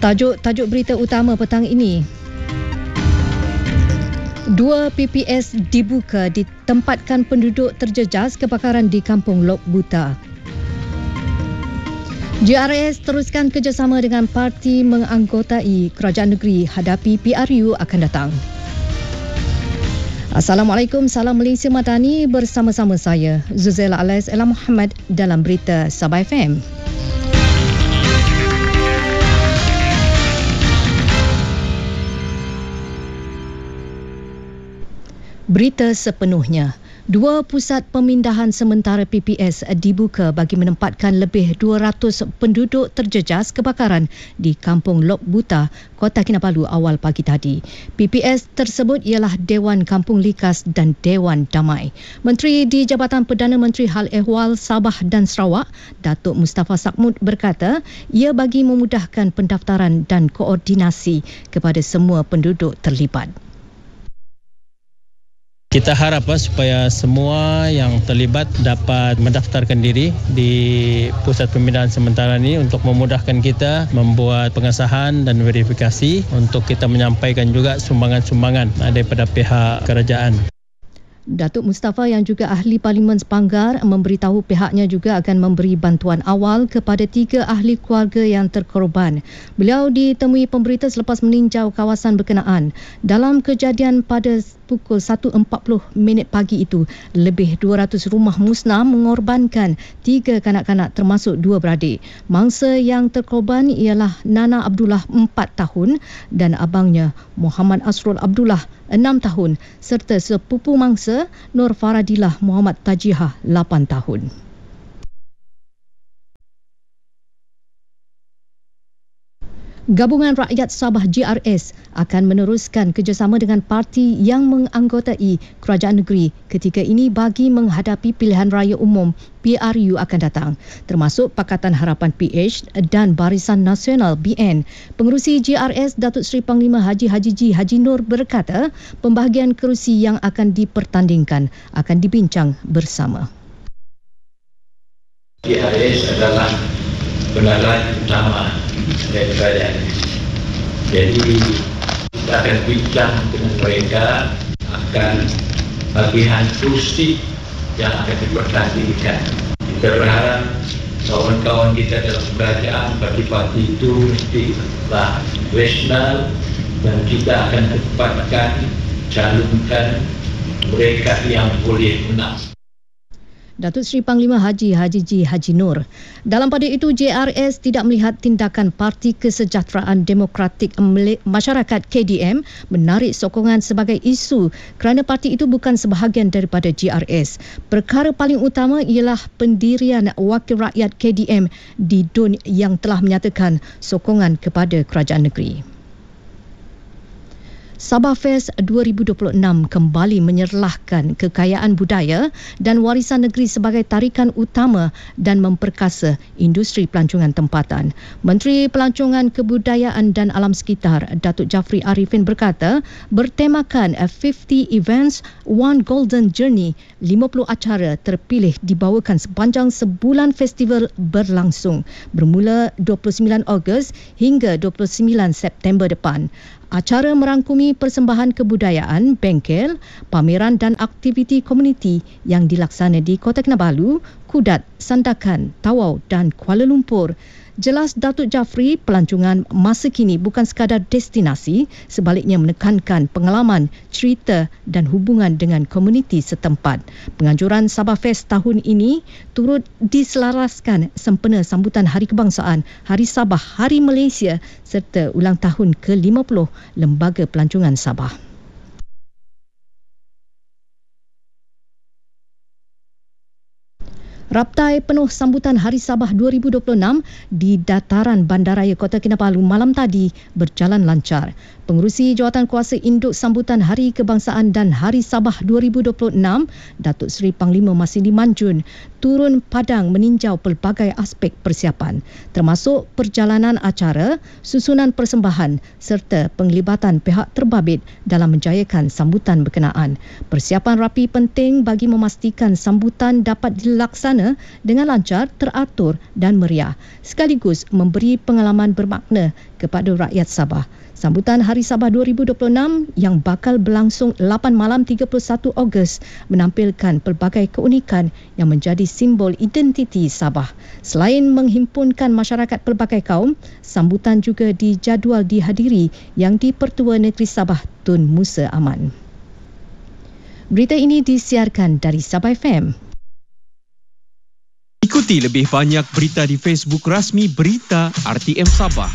Tajuk berita utama petang ini. 2 PPS dibuka ditempatkan penduduk terjejas kebakaran di Kampung Lok Buta. JRS teruskan kerjasama dengan parti menganggotai kerajaan negeri hadapi PRU akan datang. Assalamualaikum, salam Malaysia Madani, bersama-sama saya Zuzaila Alias Ella Muhammad dalam berita Sabah FM. Berita sepenuhnya. 2 pusat pemindahan sementara PPS dibuka bagi menempatkan lebih 200 penduduk terjejas kebakaran di Kampung Lok Buta, Kota Kinabalu awal pagi tadi. PPS tersebut ialah Dewan Kampung Likas dan Dewan Damai. Menteri di Jabatan Perdana Menteri Hal Ehwal Sabah dan Sarawak, Datuk Mustafa Sakmud berkata, ia bagi memudahkan pendaftaran dan koordinasi kepada semua penduduk terlibat. Kita harap supaya semua yang terlibat dapat mendaftarkan diri di pusat pemindahan sementara ini untuk memudahkan kita membuat pengesahan dan verifikasi untuk kita menyampaikan juga sumbangan-sumbangan daripada pihak kerajaan. Datuk Mustafa yang juga ahli Parlimen Sepanggar memberitahu pihaknya juga akan memberi bantuan awal kepada 3 ahli keluarga yang terkorban. Beliau ditemui pemberita selepas meninjau kawasan berkenaan. Dalam kejadian pada pukul 1.40 pagi itu, lebih 200 rumah musnah mengorbankan 3 kanak-kanak termasuk 2 beradik. Mangsa yang terkorban ialah Nana Abdullah 4 tahun dan abangnya Muhammad Asrul Abdullah 6 tahun serta sepupu mangsa Nur Faradillah Muhammad Tajihah 8 tahun. Gabungan Rakyat Sabah JRS akan meneruskan kerjasama dengan parti yang menganggotai kerajaan negeri ketika ini bagi menghadapi pilihan raya umum PRU akan datang, termasuk Pakatan Harapan PH dan Barisan Nasional BN. Pengerusi JRS Datuk Seri Panglima Haji G. Haji Nur berkata, pembahagian kerusi yang akan dipertandingkan akan dibincang bersama. JRS adalah penalaan utama dari kerajaan. Jadi kita akan bincang dengan mereka akan bagian kursi yang akan dipertandingkan. Kita berharap kawan-kawan kita dalam kerajaan parti-parti itu mestilah rasional dan kita akan tempatkan calonkan mereka yang boleh menang. Datuk Seri Panglima Haji G. Haji Nur. Dalam pada itu, JRS tidak melihat tindakan Parti Kesejahteraan Demokratik Masyarakat KDM menarik sokongan sebagai isu kerana parti itu bukan sebahagian daripada JRS. Perkara paling utama ialah pendirian Wakil Rakyat KDM di DUN yang telah menyatakan sokongan kepada kerajaan negeri. Sabah Fest 2026 kembali menyerlahkan kekayaan budaya dan warisan negeri sebagai tarikan utama dan memperkasa industri pelancongan tempatan. Menteri Pelancongan Kebudayaan dan Alam Sekitar Datuk Jafri Arifin berkata, bertemakan 50 Events, One Golden Journey, 50 acara terpilih dibawakan sepanjang sebulan festival berlangsung bermula 29 Ogos hingga 29 September depan. Acara merangkumi persembahan kebudayaan, bengkel, pameran dan aktiviti komuniti yang dilaksana di Kota Kinabalu, Kudat, Sandakan, Tawau dan Kuala Lumpur. Jelas Datuk Jafri, pelancongan masa kini bukan sekadar destinasi, sebaliknya menekankan pengalaman, cerita dan hubungan dengan komuniti setempat. Penganjuran Sabah Fest tahun ini turut diselaraskan sempena sambutan Hari Kebangsaan, Hari Sabah, Hari Malaysia serta ulang tahun ke-50 Lembaga Pelancongan Sabah. Raptai penuh sambutan Hari Sabah 2026 di dataran Bandaraya Kota Kinabalu malam tadi berjalan lancar. Pengerusi Jawatan Kuasa Induk Sambutan Hari Kebangsaan dan Hari Sabah 2026, Datuk Seri Panglima Masini Manjun, turun padang meninjau pelbagai aspek persiapan termasuk perjalanan acara, susunan persembahan serta penglibatan pihak terbabit dalam menjayakan sambutan berkenaan. Persiapan rapi penting bagi memastikan sambutan dapat dilaksana dengan lancar, teratur dan meriah sekaligus memberi pengalaman bermakna kepada rakyat Sabah. Sambutan Hari Sabah 2026 yang bakal berlangsung 8 malam 31 Ogos menampilkan pelbagai keunikan yang menjadi simbol identiti Sabah. Selain menghimpunkan masyarakat pelbagai kaum, sambutan juga dijadual dihadiri Yang di-Pertua Negeri Sabah Tun Musa Aman. Berita ini disiarkan dari Sabah FM. Ikuti lebih banyak berita di Facebook rasmi Berita RTM Sabah.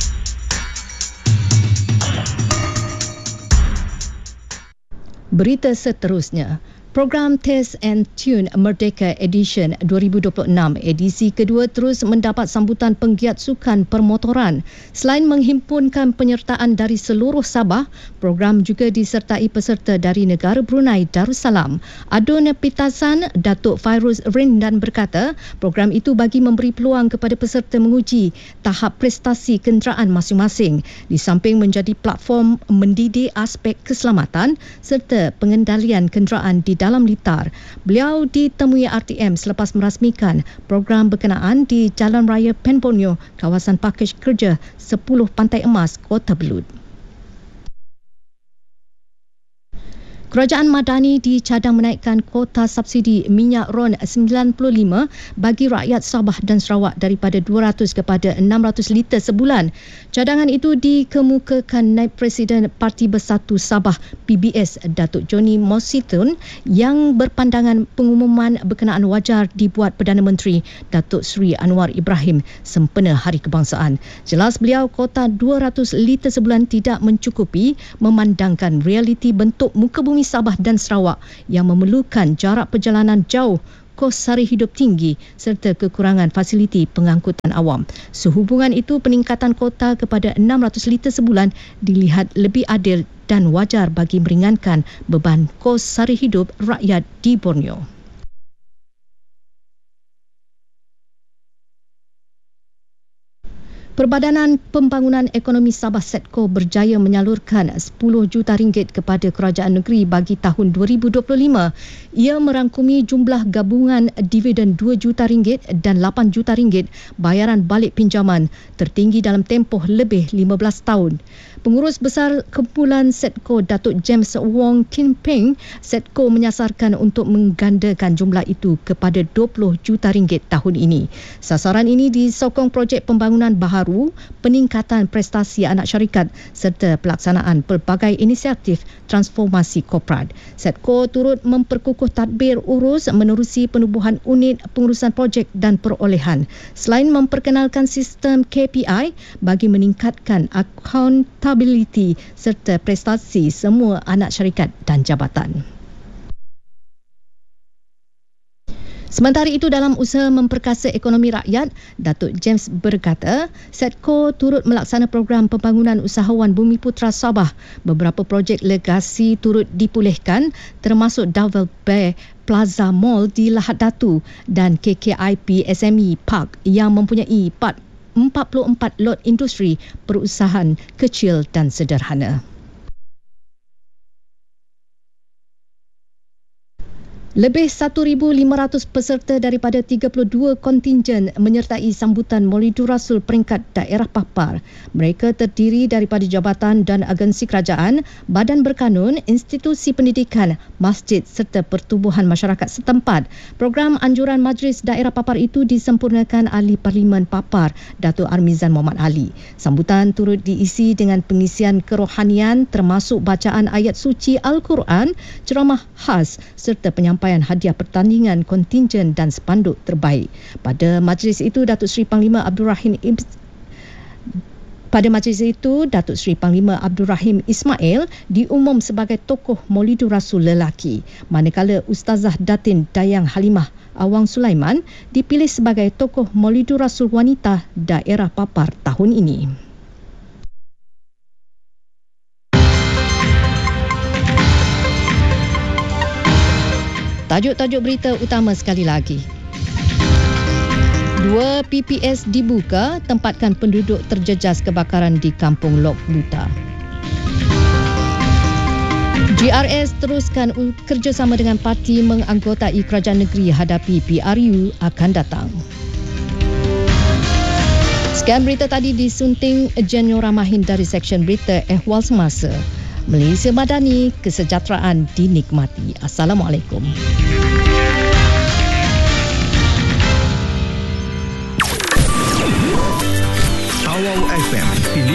Berita seterusnya, program Test and Tune Merdeka Edition 2026 edisi kedua terus mendapat sambutan penggiat sukan permotoran. Selain menghimpunkan penyertaan dari seluruh Sabah, program juga disertai peserta dari negara Brunei Darussalam. Adun Pitasan Datuk Fairuz Rindan berkata, program itu bagi memberi peluang kepada peserta menguji tahap prestasi kenderaan masing-masing di samping menjadi platform mendidik aspek keselamatan serta pengendalian kenderaan di dalam litar. Beliau ditemui RTM selepas merasmikan program berkenaan di Jalan Raya Penponyo, kawasan pakej kerja 10 Pantai Emas, Kota Belud. Kerajaan Madani dicadang menaikkan kuota subsidi minyak RON 95 bagi rakyat Sabah dan Sarawak daripada 200 kepada 600 liter sebulan. Cadangan itu dikemukakan Naib Presiden Parti Bersatu Sabah PBS Datuk Johnny Mositun yang berpandangan pengumuman berkenaan wajar dibuat Perdana Menteri Datuk Seri Anwar Ibrahim sempena Hari Kebangsaan. Jelas beliau kuota 200 liter sebulan tidak mencukupi memandangkan realiti bentuk muka bumi Sabah dan Sarawak yang memerlukan jarak perjalanan jauh, kos sara hidup tinggi serta kekurangan fasiliti pengangkutan awam. Sehubungan itu, peningkatan kuota kepada 600 liter sebulan dilihat lebih adil dan wajar bagi meringankan beban kos sara hidup rakyat di Borneo. Perbadanan Pembangunan Ekonomi Sabah SETCO berjaya menyalurkan 10 juta ringgit kepada kerajaan negeri bagi tahun 2025. Ia merangkumi jumlah gabungan dividen 2 juta ringgit dan 8 juta ringgit bayaran balik pinjaman tertinggi dalam tempoh lebih 15 tahun. Pengurus Besar Kumpulan SETCO Datuk James Wong Tin Peng, SETCO menyasarkan untuk menggandakan jumlah itu kepada 20 juta ringgit tahun ini. Sasaran ini disokong projek pembangunan baharu, peningkatan prestasi anak syarikat serta pelaksanaan pelbagai inisiatif transformasi korporat. SETCO turut memperkukuh tadbir urus menerusi penubuhan unit pengurusan projek dan perolehan. Selain memperkenalkan sistem KPI bagi meningkatkan accountability serta prestasi semua anak syarikat dan jabatan. Sementara itu, dalam usaha memperkasa ekonomi rakyat, Datuk James berkata, SETCO turut melaksana program pembangunan usahawan Bumiputera Sabah. Beberapa projek legasi turut dipulihkan termasuk Double Bay Plaza Mall di Lahad Datu dan KKIP SME Park yang mempunyai 44 lot industri perusahaan kecil dan sederhana. Lebih 1,500 peserta daripada 32 kontingen menyertai sambutan Maulidur Rasul peringkat daerah Papar. Mereka terdiri daripada jabatan dan agensi kerajaan, badan berkanun, institusi pendidikan, masjid serta pertubuhan masyarakat setempat. Program anjuran Majlis Daerah Papar itu disempurnakan Ahli Parlimen Papar, Datuk Armizan Muhammad Ali. Sambutan turut diisi dengan pengisian kerohanian termasuk bacaan ayat suci Al-Quran, ceramah khas serta penyampaian hadiah pertandingan kontingen dan spanduk terbaik. Pada majlis itu, Datuk Seri Panglima Abdul Rahim Ismail diumum sebagai tokoh Maulidur Rasul lelaki, manakala Ustazah Datin Dayang Halimah Awang Sulaiman dipilih sebagai tokoh Maulidur Rasul wanita daerah Papar tahun ini. Tajuk-tajuk berita utama sekali lagi. 2 PPS dibuka, tempatkan penduduk terjejas kebakaran di Kampung Lok Buta. GRS teruskan kerjasama dengan parti menganggotai kerajaan negeri hadapi PRU akan datang. Sekian berita tadi disunting Jenyo Ramahin dari Seksyen Berita Ehwal Semasa. Malaysia Madani, kesejahteraan dinikmati. Assalamualaikum. Tawau FM.